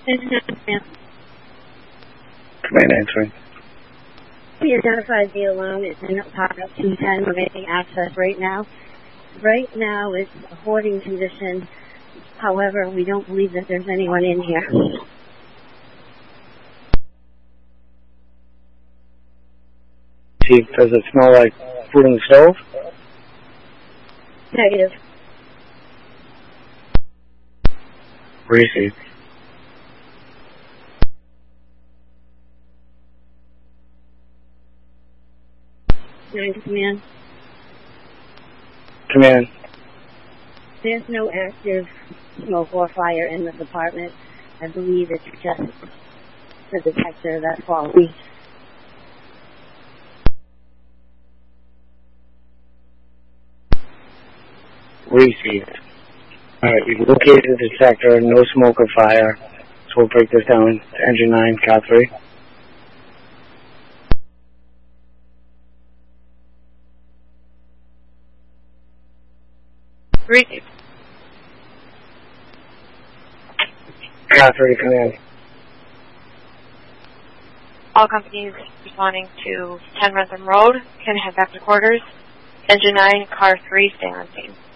Command answering. We identified the alarm. It's in apartment 210. We're getting access right now. Right now it's a hoarding condition. However, we don't believe that there's anyone in here. Chief, does it smell like food on the stove? Negative. Received. Command. Command. There's no active smoke or fire in this apartment. I believe it's just the detector that's faulty. Received. Alright, we've located the detector, no smoke or fire. So we'll break this down to engine 9, car 3. Received. Car 3, command. All companies responding to 10 Rentham Road can head back to quarters. Engine 9, car 3, stay on scene.